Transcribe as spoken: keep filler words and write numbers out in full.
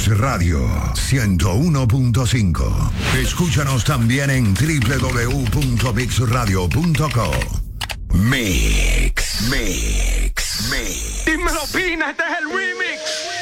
Mix Radio ciento uno punto cinco. Escúchanos también en doble u doble u doble u punto mix radio punto com. Mix, Mix, Mix. Dímelo, Pina, este es